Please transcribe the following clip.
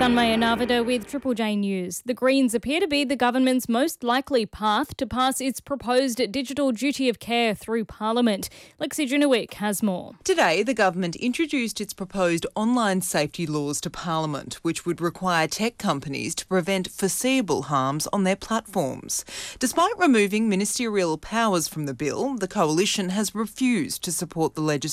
Tanmaya Navada with Triple J News. The Greens appear to be the government's most likely path to pass its proposed digital duty of care through Parliament. Lexi Junowick has more. Today, the government introduced its proposed online safety laws to Parliament, which would require tech companies to prevent foreseeable harms on their platforms. Despite removing ministerial powers from the bill, the Coalition has refused to support the legislation.